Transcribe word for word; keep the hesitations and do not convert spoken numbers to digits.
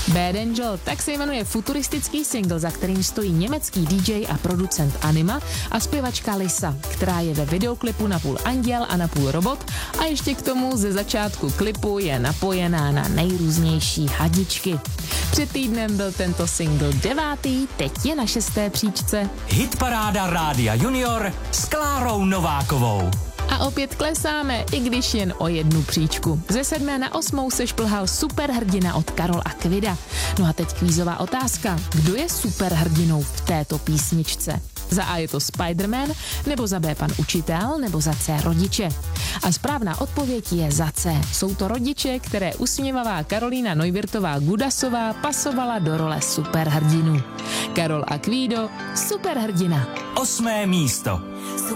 Bad Angel, tak se jmenuje futuristický single, za kterým stojí německý D J a producent Anima a zpěvačka Lisa, která je ve videoklipu napůl anděl a napůl robot a ještě k tomu ze začátku klipu je napojená na nejrůznější hadičky. Před týdnem byl tento single devátý, teď je na šesté příčce. Hitparáda Rádia Junior s Klárou Novákovou. A opět klesáme, i když jen o jednu příčku. Ze sedmé na osmou se šplhal superhrdina od Karol a Kvida. No a teď kvízová otázka. Kdo je superhrdinou v této písničce? Za A je to Spider-Man, nebo za B pan učitel, nebo za C rodiče. A správná odpověď je za C. Jsou to rodiče, které usměvavá Karolína Neuwirthová Gudasová pasovala do role superhrdinu. Karol a Kvído, superhrdina. Osmé místo.